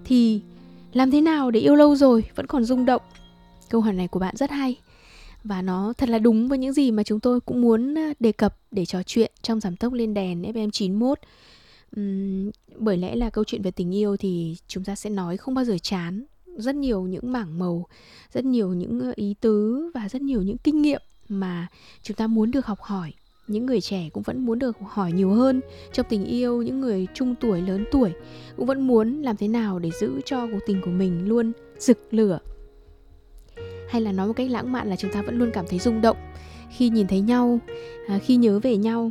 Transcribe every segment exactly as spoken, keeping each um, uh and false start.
thì làm thế nào để yêu lâu rồi vẫn còn rung động? Câu hỏi này của bạn rất hay, và nó thật là đúng với những gì mà chúng tôi cũng muốn đề cập để trò chuyện trong Giảm tốc lên đèn ép em chín mốt. Uhm, bởi lẽ là câu chuyện về tình yêu thì chúng ta sẽ nói không bao giờ chán. Rất nhiều những mảng màu, rất nhiều những ý tứ và rất nhiều những kinh nghiệm mà chúng ta muốn được học hỏi. Những người trẻ cũng vẫn muốn được hỏi nhiều hơn trong tình yêu. Những người trung tuổi, lớn tuổi cũng vẫn muốn làm thế nào để giữ cho cuộc tình của mình luôn rực lửa. Hay là nói một cách lãng mạn là chúng ta vẫn luôn cảm thấy rung động khi nhìn thấy nhau, khi nhớ về nhau.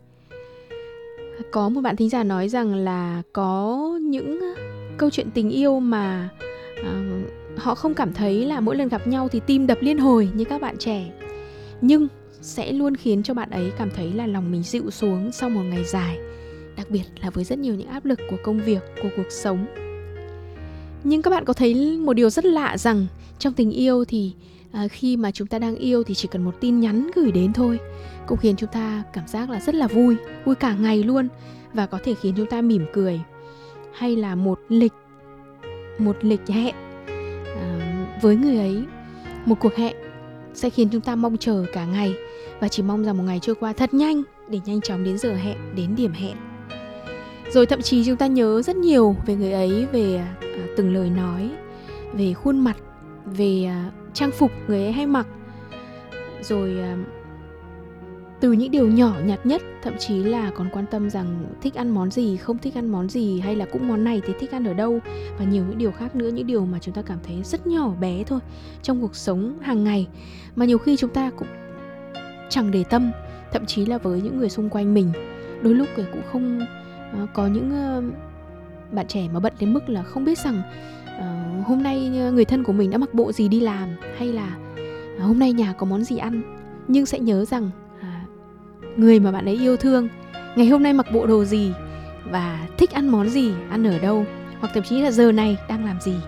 Có một bạn thính giả nói rằng là có những câu chuyện tình yêu mà uh, họ không cảm thấy là mỗi lần gặp nhau thì tim đập liên hồi như các bạn trẻ, nhưng sẽ luôn khiến cho bạn ấy cảm thấy là lòng mình dịu xuống sau một ngày dài, đặc biệt là với rất nhiều những áp lực của công việc, của cuộc sống. Nhưng các bạn có thấy một điều rất lạ rằng trong tình yêu thì à, khi mà chúng ta đang yêu thì chỉ cần một tin nhắn gửi đến thôi cũng khiến chúng ta cảm giác là rất là vui, vui cả ngày luôn, và có thể khiến chúng ta mỉm cười. Hay là một lịch, một lịch hẹn à, với người ấy, một cuộc hẹn sẽ khiến chúng ta mong chờ cả ngày và chỉ mong rằng một ngày trôi qua thật nhanh để nhanh chóng đến giờ hẹn, đến điểm hẹn. Rồi thậm chí chúng ta nhớ rất nhiều về người ấy, về à, từng lời nói, về khuôn mặt, về à, trang phục người ấy hay mặc. Rồi à, từ những điều nhỏ nhặt nhất, thậm chí là còn quan tâm rằng thích ăn món gì, không thích ăn món gì, hay là cũng món này thì thích ăn ở đâu, và nhiều những điều khác nữa, những điều mà chúng ta cảm thấy rất nhỏ bé thôi trong cuộc sống hàng ngày mà nhiều khi chúng ta cũng chẳng để tâm. Thậm chí là với những người xung quanh mình, đôi lúc cũng không uh, có những uh, bạn trẻ mà bận đến mức là không biết rằng uh, hôm nay người thân của mình đã mặc bộ gì đi làm, hay là uh, hôm nay nhà có món gì ăn, nhưng sẽ nhớ rằng uh, người mà bạn ấy yêu thương ngày hôm nay mặc bộ đồ gì và thích ăn món gì, ăn ở đâu, hoặc thậm chí là giờ này đang làm gì.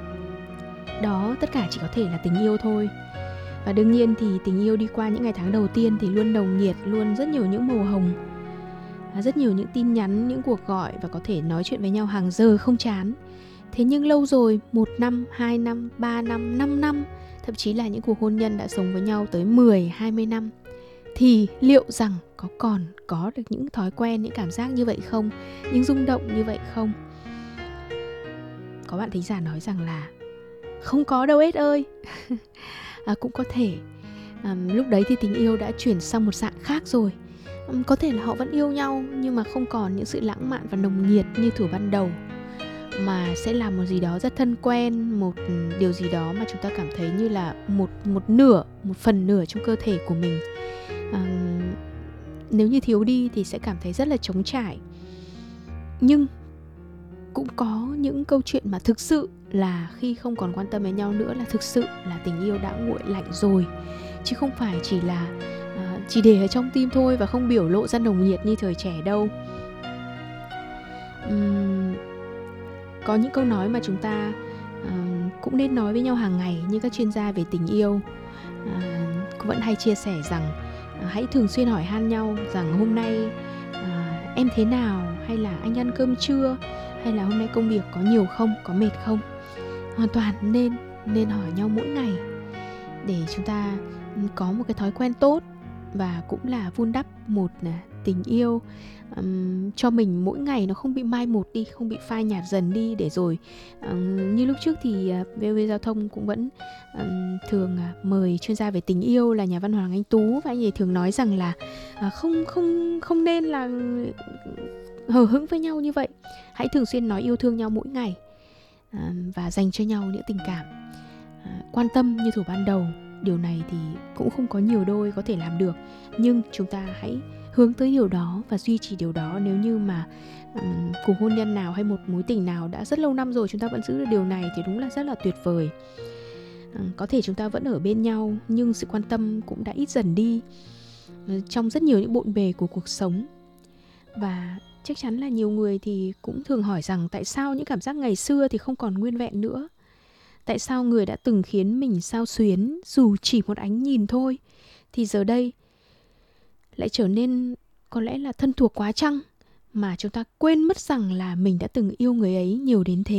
Đó tất cả chỉ có thể là tình yêu thôi. Và đương nhiên thì tình yêu đi qua những ngày tháng đầu tiên thì luôn nồng nhiệt, luôn rất nhiều những màu hồng, rất nhiều những tin nhắn, những cuộc gọi, và có thể nói chuyện với nhau hàng giờ không chán. Thế nhưng lâu rồi, một năm, hai năm, ba năm, năm năm, thậm chí là những cuộc hôn nhân đã sống với nhau tới mười, hai mươi năm, thì liệu rằng có còn có được những thói quen, những cảm giác như vậy không? Những rung động như vậy không? Có bạn thính giả nói rằng là không có đâu Ết ơi. À, cũng có thể à, lúc đấy thì tình yêu đã chuyển sang một dạng khác rồi. à, Có thể là họ vẫn yêu nhau nhưng mà không còn những sự lãng mạn và nồng nhiệt như thuở ban đầu, mà sẽ là một gì đó rất thân quen, một điều gì đó mà chúng ta cảm thấy như là một, một nửa, một phần nửa trong cơ thể của mình. à, Nếu như thiếu đi thì sẽ cảm thấy rất là trống trải. Nhưng cũng có những câu chuyện mà thực sự là khi không còn quan tâm đến nhau nữa là thực sự là tình yêu đã nguội lạnh rồi, chứ không phải chỉ là uh, chỉ để ở trong tim thôi và không biểu lộ ra nồng nhiệt như thời trẻ đâu. uhm, Có những câu nói mà chúng ta uh, cũng nên nói với nhau hàng ngày, như các chuyên gia về tình yêu uh, vẫn hay chia sẻ rằng uh, hãy thường xuyên hỏi han nhau rằng hôm nay uh, em thế nào, hay là anh ăn cơm chưa, hay là hôm nay công việc có nhiều không, có mệt không. Hoàn toàn nên nên hỏi nhau mỗi ngày để chúng ta có một cái thói quen tốt, và cũng là vun đắp một tình yêu um, cho mình mỗi ngày nó không bị mai một đi, không bị phai nhạt dần đi, để rồi um, như lúc trước thì uh, vê o vê Giao thông cũng vẫn um, thường uh, mời chuyên gia về tình yêu là nhà văn Hoàng Anh Tú, và anh ấy thường nói rằng là uh, không không không nên là hờ hững với nhau như vậy. Hãy thường xuyên nói yêu thương nhau mỗi ngày à, và dành cho nhau những tình cảm à, quan tâm như thủ ban đầu. Điều này thì cũng không có nhiều đôi có thể làm được, nhưng chúng ta hãy hướng tới điều đó và duy trì điều đó. Nếu như mà um, cuộc hôn nhân nào hay một mối tình nào đã rất lâu năm rồi chúng ta vẫn giữ được điều này thì đúng là rất là tuyệt vời. à, Có thể chúng ta vẫn ở bên nhau nhưng sự quan tâm cũng đã ít dần đi trong rất nhiều những bộn bề của cuộc sống. Và chắc chắn là nhiều người thì cũng thường hỏi rằng tại sao những cảm giác ngày xưa thì không còn nguyên vẹn nữa. Tại sao người đã từng khiến mình xao xuyến dù chỉ một ánh nhìn thôi thì giờ đây lại trở nên có lẽ là thân thuộc quá chăng, mà chúng ta quên mất rằng là mình đã từng yêu người ấy nhiều đến thế.